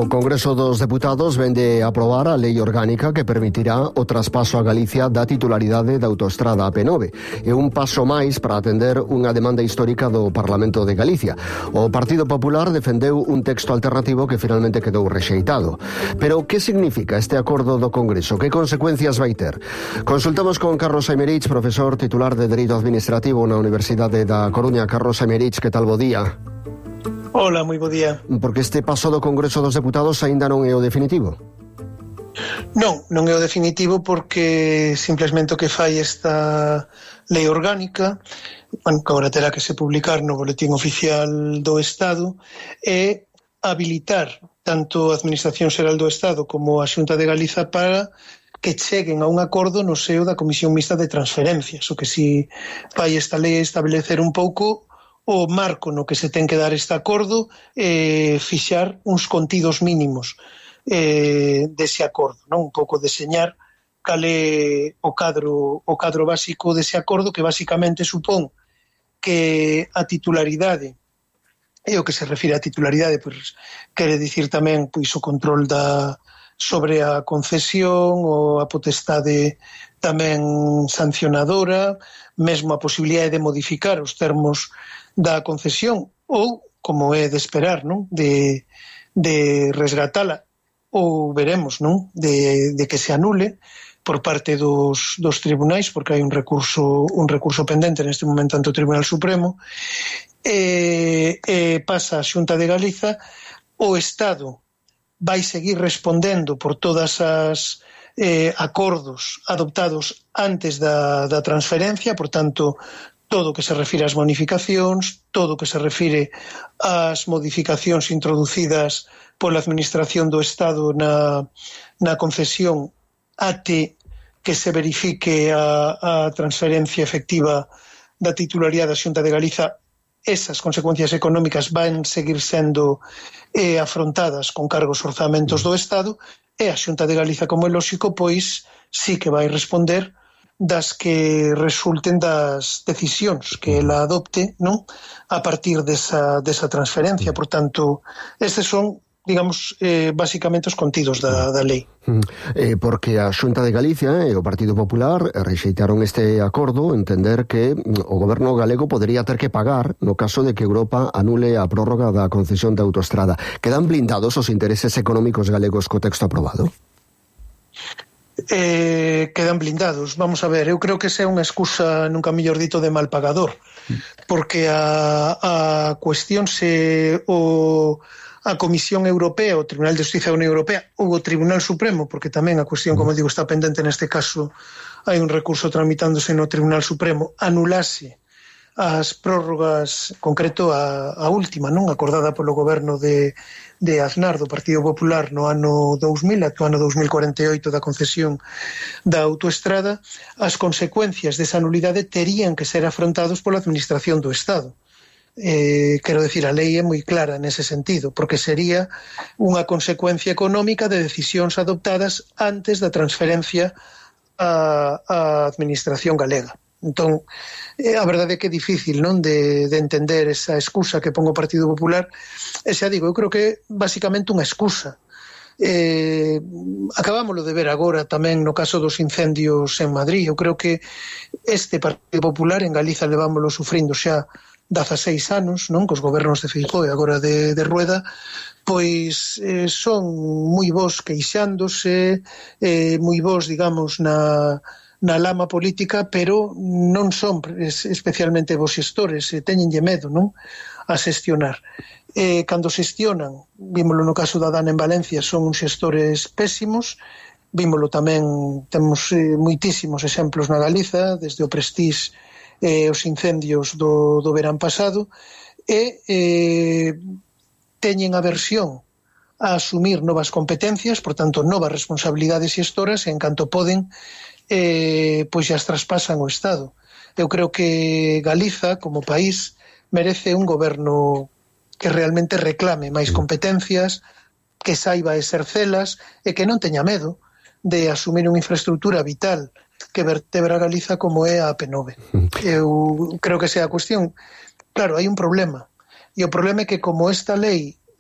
O Congreso dos Deputados vende aprobar a lei orgánica que permitirá o traspaso a Galicia da titularidade da autoestrada AP9. É un paso máis para atender unha demanda histórica do Parlamento de Galicia. O Partido Popular defendeu un texto alternativo que finalmente quedou rexeitado. Pero que significa este acordo do Congreso? Que consecuencias vai ter? Consultamos con Carlos Aymerich, profesor titular de Dereito Administrativo na Universidade da Coruña. Carlos Aymerich, que tal, bo día? Hola, moi bo día. Porque este paso do Congreso dos Deputados aínda non é o definitivo? Non é o definitivo porque simplesmente o que fai esta lei orgánica, que agora terá que se publicar no Boletín Oficial do Estado, é habilitar tanto a Administración Xeral do Estado como a Xunta de Galiza para que cheguen a un acordo no seo da Comisión Mixta de Transferencias. O que si fai esta lei establecer un pouco o marco no que se ten que dar este acordo, fixar uns contidos mínimos dese acordo, non? Un pouco deseñar cal é o cadro básico dese acordo, que basicamente supón que a titularidade, e o que se refire á titularidade, pois, quere dicir tamén pois, o control sobre a concesión, ou a potestade tamén sancionadora, mesmo a posibilidade de modificar os termos da concesión, ou, como é de esperar, non? De resgatala, ou veremos, non? De que se anule por parte dos tribunais, porque hai un recurso pendente neste momento ante o Tribunal Supremo, pasa a Xunta de Galiza. O Estado vai seguir respondendo por todas as acordos adoptados antes da transferencia, por tanto, todo o que se refire ás bonificacións, todo o que se refire ás modificacións introducidas pola Administración do Estado na concesión até que se verifique a transferencia efectiva da titularidade da Xunta de Galiza. Esas consecuencias económicas van seguir sendo afrontadas con cargos orzamentos do Estado, e a Xunta de Galiza, como é lóxico, pois sí que vai responder das que resulten das decisións que ela adopte, non? A partir desa transferencia. Por tanto, estes son, digamos, basicamente os contidos da lei. Porque a Xunta de Galicia e o Partido Popular rexeitaron este acordo, entender que o goberno galego podería ter que pagar no caso de que Europa anule a prórroga da concesión da autoestrada. Quedan blindados os intereses económicos galegos co texto aprobado? Quedan blindados. Vamos a ver, eu creo que esa é unha excusa, nunca mellor dito, de mal pagador, porque a cuestión se a Comisión Europea, o Tribunal de Justicia da Unión Europea ou o Tribunal Supremo, porque tamén a cuestión, como digo, está pendente neste caso, hai un recurso tramitándose no Tribunal Supremo, anulase as prórrogas, concreto a última, non, acordada polo goberno de Aznar, do Partido Popular, no ano 2000, até o ano 2048 da concesión da autoestrada. As consecuencias desa nulidade terían que ser afrontados pola Administración do Estado. Quero decir, a lei é moi clara nese sentido, porque sería unha consecuencia económica de decisións adoptadas antes da transferencia á Administración galega. Entón, a verdade é que é difícil, non, de entender esa excusa que pon o Partido Popular. E xa digo, eu creo que é basicamente unha excusa. Acabámoslo de ver agora tamén no caso dos incendios en Madrid. Eu creo que este Partido Popular en Galiza levámoslo sufrindo xa 16 anos, non, cos gobernos de Feijóo e agora de Rueda, pois son moi bons queixándose, moi bons, digamos, na lama política, pero non son especialmente bons xestores, teñenlle medo, non, a xestionar. Cando xestionan, vímolo no caso da Dana en Valencia, son uns xestores pésimos, vímolo tamén, temos moitísimos exemplos na Galiza, desde o Prestige os incendios do verán pasado, e teñen aversión a asumir novas competencias, por tanto, novas responsabilidades xestoras, e en canto poden, pois xa as traspasan o Estado. Eu creo que Galiza, como país, merece un goberno que realmente reclame máis competencias, que saiba exercelas e que non teña medo de asumir unha infraestructura vital que vertebra Galiza como é a AP9. Eu creo que esa é a cuestión. Claro, hai un problema, e o problema é que como esta lei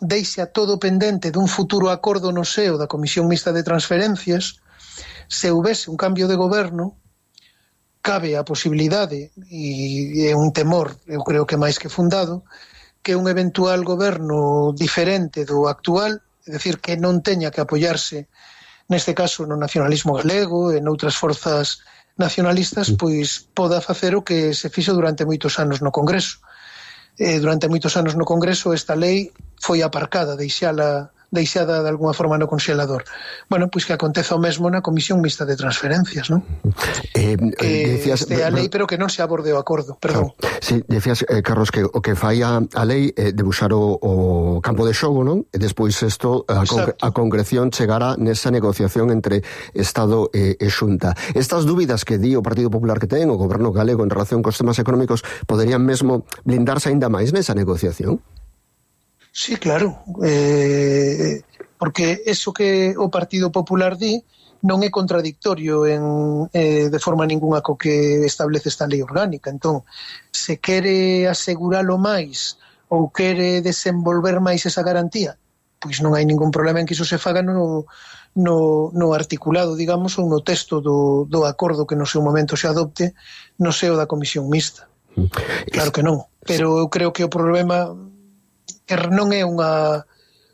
deixa todo pendente dun futuro acordo no seo da Comisión Mixta de Transferencias. Se houvese un cambio de goberno, cabe a posibilidade, e é un temor, eu creo que máis que fundado, que un eventual goberno diferente do actual, é dicir, que non teña que apoiarse, neste caso, no nacionalismo galego e noutras forzas nacionalistas, pois poda facer o que se fixo durante moitos anos no Congreso. Durante moitos anos no Congreso esta lei foi aparcada, deixada de alguna forma no congelador. Bueno, pois que aconteza o mesmo na Comisión Mixta de Transferencias, non? Decías, a lei, pero que non se aborde o acordo, perdón. Sí, decías, Carlos, que o que fai a lei é debuxar o campo de xogo, non? E despois isto, a concreción chegará nesa negociación entre Estado e Xunta. Estas dúbidas que di o Partido Popular que ten o goberno galego en relación cos temas económicos poderían mesmo blindarse aínda máis nesa negociación? Sí, claro, porque eso que o Partido Popular di non é contradictorio de forma ninguna co que establece esta lei orgánica. Entón, se quere aseguralo máis ou quere desenvolver máis esa garantía, pois non hai ningún problema en que iso se faga no articulado, digamos, ou no texto do acordo que no seu momento se adopte no seo da Comisión Mixta. Claro que non, pero eu creo que o problema que non é unha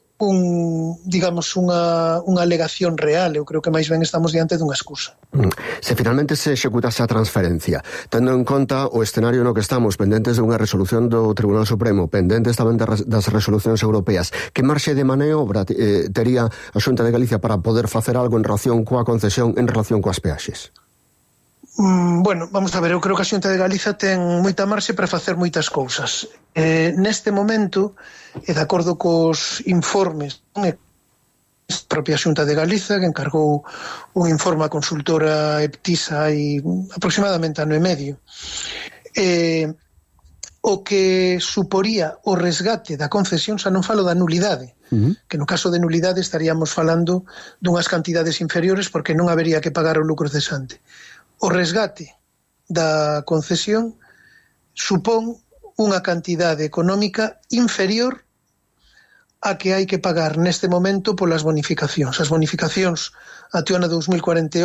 alegación real. Eu creo que máis ben estamos diante dunha excusa. Se finalmente se executase a transferencia, tendo en conta o escenario no que estamos, pendentes de unha resolución do Tribunal Supremo, pendentes tamén das resolucións europeas, que marxe de maniobra tería a Xunta de Galicia para poder facer algo en relación coa concesión, en relación coas peaxes? Bueno, vamos a ver, eu creo que a Xunta de Galiza ten moita marxe para facer moitas cousas. Neste momento, e de acordo cos informes, a propia Xunta de Galiza, que encargou un informe a consultora Eptisa hai aproximadamente ano e medio, o que suporía o resgate da concesión, xa non falo da nulidade, que no caso de nulidade estaríamos falando dunhas cantidades inferiores porque non habería que pagar o lucro cesante. O resgate da concesión supón unha cantidade económica inferior a que hai que pagar neste momento polas bonificacións. As bonificacións até o ano 2048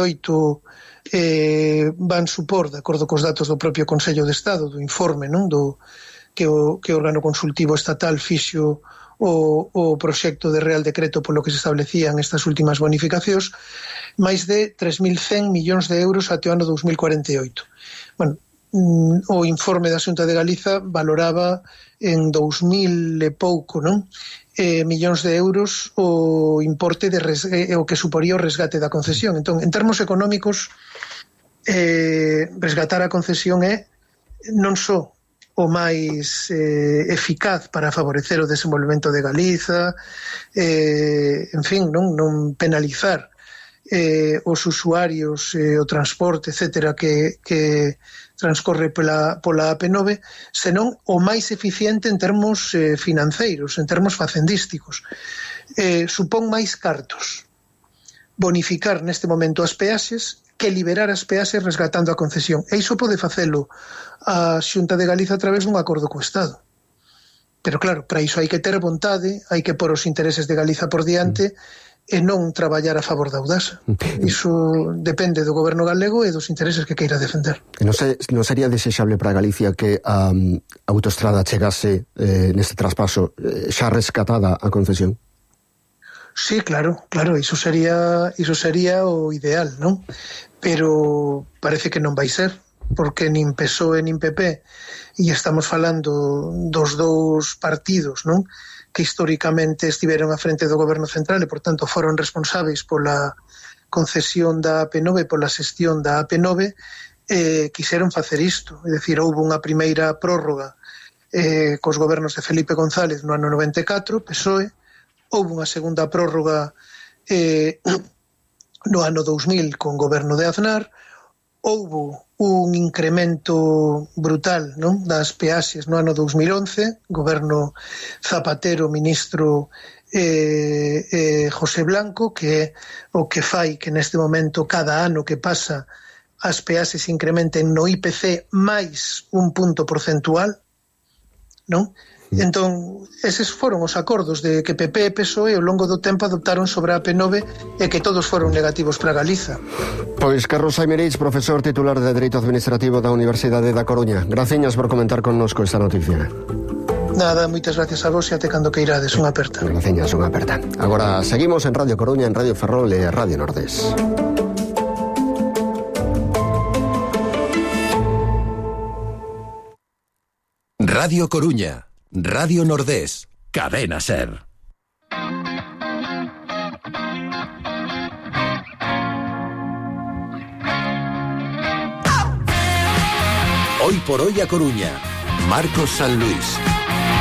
van supor, de acordo cos datos do propio Consello de Estado, do informe, non, que o órgano consultivo estatal fixo o proxecto de Real Decreto polo que se establecían estas últimas bonificacións, máis de 3.100 millóns de euros até o ano 2048. Bueno, o informe da Xunta de Galiza valoraba en 2.000 e pouco, non? Millóns de euros o importe o que suporía o resgate da concesión. Entón, en termos económicos, resgatar a concesión é non só o máis eficaz para favorecer o desenvolvemento de Galiza, en fin, non penalizar os usuarios, o transporte, etcétera, que transcorre pola AP9, senón o máis eficiente en termos financeiros, en termos facendísticos. Supón máis cartos bonificar neste momento as peaxes que liberar as peaxes resgatando a concesión. E iso pode facelo a Xunta de Galiza a través dun acordo co Estado. Pero claro, para iso hai que ter vontade, hai que pôr os intereses de Galiza por diante e non traballar a favor da Audasa. Iso depende do goberno galego e dos intereses que queira defender. Non sería desexable para Galicia que a autoestrada chegase neste traspaso xa rescatada a concesión? Sí, claro, iso sería o ideal, non? Pero parece que non vai ser, porque nin PSOE nin PP, e estamos falando dos dous partidos, non?, que históricamente estiveron a frente do goberno central e, por tanto, foron responsáveis pola concesión da AP9 e pola xestión da AP9, quixeron facer isto. É dicir, houve unha primeira prórroga cos gobernos de Felipe González no ano 94, PSOE, houve unha segunda prórroga no ano 2000 con goberno de Aznar, houve un incremento brutal, non, das peaxes no ano 2011, goberno Zapatero, ministro José Blanco, que é o que fai que neste momento cada ano que pasa as peaxes incrementen no IPC máis un punto porcentual, non? Entón, eses foron os acordos de que PP e PSOE ao longo do tempo adoptaron sobre a AP9 e que todos foron negativos para Galiza. Pois Carlos Aymerich, profesor titular de Dereito Administrativo da Universidade da Coruña. Graciñas por comentar connosco esta noticia. Nada, moitas gracias a vos e até cando que irades, unha aperta. Graciñas, unha aperta. Agora seguimos en Radio Coruña, en Radio Ferrol e Radio Nordés. Radio Coruña, Radio Nordés, Cadena SER. Hoy por hoy a Coruña, Marcos San Luis.